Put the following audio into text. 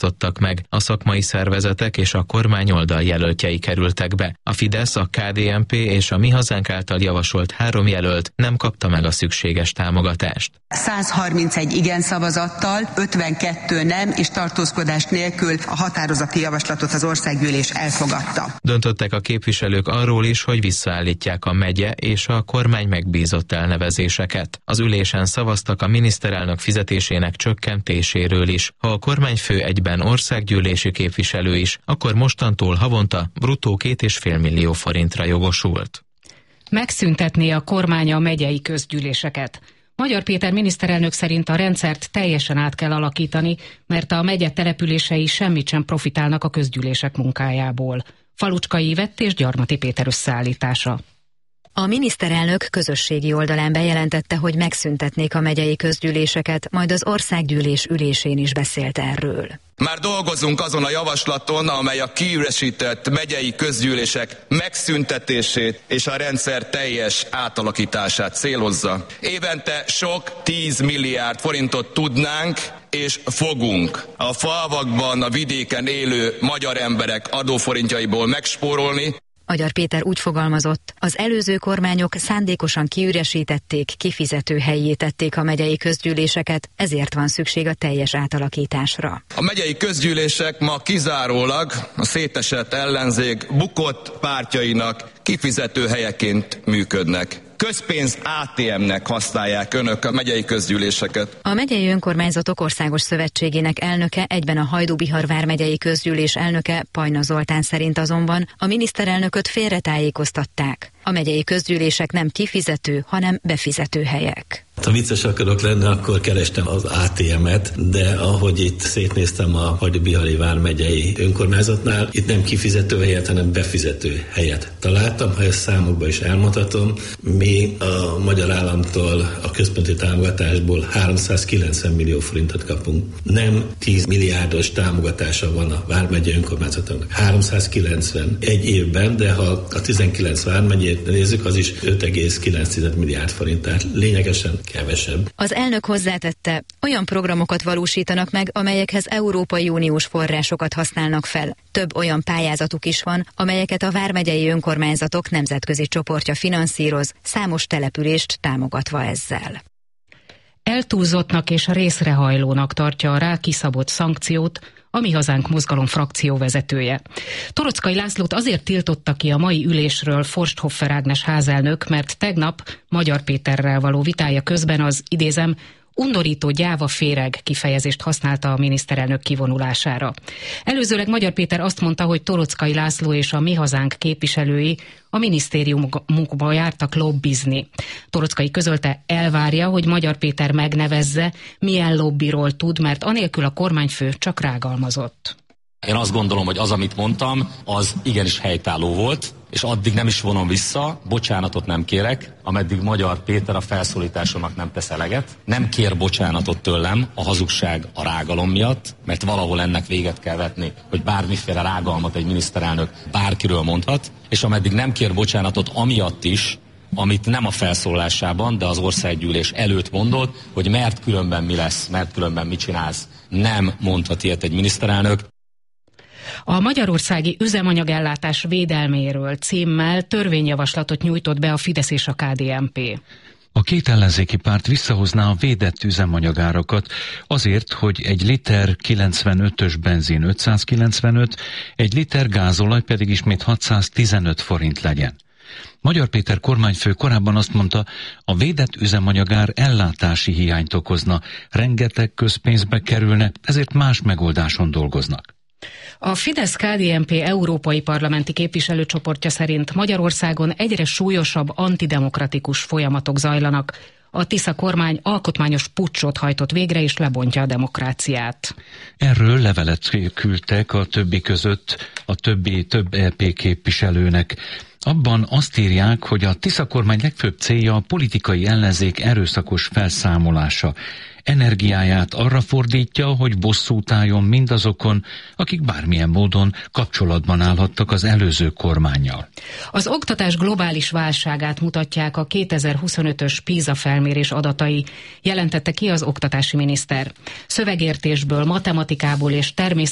osztottak meg, a szakmai szervezetek és a kormány oldal jelöltjei kerültek be. A Fidesz, a KDNP és a Mi Hazánk által javasolt 3 jelölt nem kapta meg a szükséges támogatást. 131 igen szavazattal, 52 nem és tartózkodás nélkül a határozati javaslatot az országgyűlés elfogadta. Döntöttek a képviselők arról is, hogy visszaállítják a megye és a kormány megbízott elnevezéseket. Az ülésen szavaztak a miniszterelnök fizetésének csökkentéséről is. Ha a kormányfő egyben országgyűlési képviselő is, akkor mostantól havonta bruttó 2,5 millió forintra jogosult. Megszüntetné a kormány a megyei közgyűléseket. Magyar Péter miniszterelnök szerint a rendszert teljesen át kell alakítani, mert a megye települései semmit sem profitálnak a közgyűlések munkájából. Falucskai Ivett és Gyarmati Péter összeállítása. A miniszterelnök közösségi oldalán bejelentette, hogy megszüntetnék a megyei közgyűléseket, majd az országgyűlés ülésén is beszélt erről. Már dolgozunk azon a javaslaton, amely a kiüresített megyei közgyűlések megszüntetését és a rendszer teljes átalakítását célozza. Évente sok 10 milliárd forintot tudnánk és fogunk a falvakban, a vidéken élő magyar emberek adóforintjaiból megspórolni. Magyar Péter úgy fogalmazott, az előző kormányok szándékosan kiüresítették, kifizetőhellyé tették a megyei közgyűléseket, ezért van szükség a teljes átalakításra. A megyei közgyűlések ma kizárólag a szétesett ellenzék bukott pártjainak kifizetőhelyeként működnek. Közpénz ATM-nek használják önök a megyei közgyűléseket. A megyei önkormányzatok országos szövetségének elnöke, egyben a Hajdú-Bihar vármegyei közgyűlés elnöke Pajna Zoltán szerint azonban a miniszterelnököt félretájékoztatták. A megyei közgyűlések nem kifizető, hanem befizető helyek. Ha vicces akarok lenni, akkor kerestem az ATM-et, de ahogy itt szétnéztem a Hajdú-Bihari vármegyei önkormányzatnál, itt nem kifizető helyet, hanem befizető helyet találtam. Ha ezt számokban is elmondhatom, mi a magyar államtól a központi támogatásból 390 millió forintot kapunk. Nem 10 milliárdos támogatása van a vármegyei önkormányzatoknak. 390 egy évben, de ha a 19 vármegyét nézzük, az is 5,9 milliárd forint, tehát lényegesen kevesebb. Az elnök hozzátette, olyan programokat valósítanak meg, amelyekhez Európai Uniós forrásokat használnak fel. Több olyan pályázatuk is van, amelyeket a vármegyei önkormányzatok nemzetközi csoportja finanszíroz, számos települést támogatva ezzel. Eltúlzottnak és részrehajlónak tartja a rá kiszabott szankciót a Mi Hazánk mozgalom frakcióvezetője. Toroczkai Lászlót azért tiltotta ki a mai ülésről Forsthoffer Ágnes házelnök, mert tegnap Magyar Péterrel való vitája közben az, idézem, undorító gyáva féreg kifejezést használta a miniszterelnök kivonulására. Előzőleg Magyar Péter azt mondta, hogy Toroczkai László és a Mi Hazánk képviselői a minisztériumokba jártak lobbizni. Toroczkai közölte, elvárja, hogy Magyar Péter megnevezze, milyen lobbiról tud, mert anélkül a kormányfő csak rágalmazott. Én azt gondolom, hogy az, amit mondtam, az igenis helytálló volt, és addig nem is vonom vissza, bocsánatot nem kérek, ameddig Magyar Péter a felszólításomnak nem tesz eleget. Nem kér bocsánatot tőlem a hazugság, a rágalom miatt, mert valahol ennek véget kell vetni, hogy bármiféle rágalmat egy miniszterelnök bárkiről mondhat, és ameddig nem kér bocsánatot amiatt is, amit nem a felszólásában, de az országgyűlés előtt mondott, hogy mert különben mi lesz, mert különben mit csinálsz, nem mondhat ilyet egy miniszterelnök. A magyarországi üzemanyagellátás védelméről címmel törvényjavaslatot nyújtott be a Fidesz és a KDNP. A két ellenzéki párt visszahozná a védett üzemanyagárakat azért, hogy egy liter 95-ös benzin 595, egy liter gázolaj pedig ismét 615 forint legyen. Magyar Péter kormányfő korábban azt mondta, a védett üzemanyagár ellátási hiányt okozna, rengeteg közpénzbe kerülne, ezért más megoldáson dolgoznak. A Fidesz-KDNP európai parlamenti képviselőcsoportja szerint Magyarországon egyre súlyosabb antidemokratikus folyamatok zajlanak. A Tisza kormány alkotmányos puccsot hajtott végre és lebontja a demokráciát. Erről levelet küldtek a többi között a több EP képviselőnek. Abban azt írják, hogy a Tisza kormány legfőbb célja a politikai ellenzék erőszakos felszámolása. Energiáját arra fordítja, hogy bosszút álljon mindazokon, akik bármilyen módon kapcsolatban állhattak az előző kormánnyal. Az oktatás globális válságát mutatják a 2025-ös PISA felmérés adatai, jelentette ki az oktatási miniszter. Szövegértésből, matematikából és